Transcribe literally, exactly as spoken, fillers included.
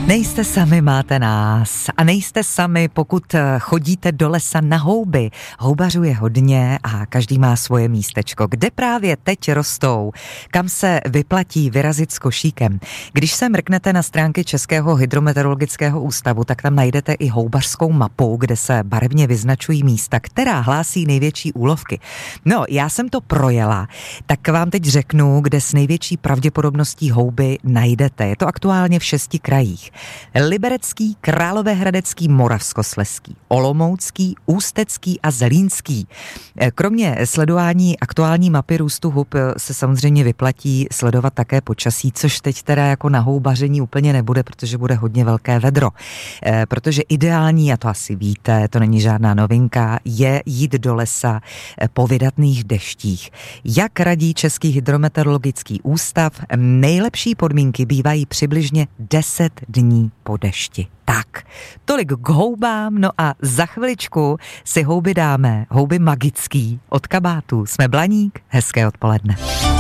Nejste sami, máte nás. A nejste sami, pokud chodíte do lesa na houby. Houbařů je hodně a každý má svoje místečko, kde právě teď rostou, kam se vyplatí vyrazit s košíkem. Když se mrknete na stránky Českého hydrometeorologického ústavu, tak tam najdete i houbařskou mapu, kde se barevně vyznačují místa, která hlásí největší úlovky. No, já jsem to projela, tak vám teď řeknu, kde s největší pravděpodobností houby najdete. Je to aktuálně v šesti krajích. Liberecký, Královéhradecký, Moravskoslezský, Olomoucký, Ústecký a Zlínský. Kromě sledování aktuální mapy růstu hub se samozřejmě vyplatí sledovat také počasí, což teď teda jako na houbaření úplně nebude, protože bude hodně velké vedro. Protože ideální, a to asi víte, to není žádná novinka, je jít do lesa po vydatných deštích. Jak radí Český hydrometeorologický ústav, nejlepší podmínky bývají přibližně deset dní po dešti. Tak, tolik k houbám, no a za chviličku si houby dáme, houby magický od kabátu. Jsme Blaník, hezké odpoledne.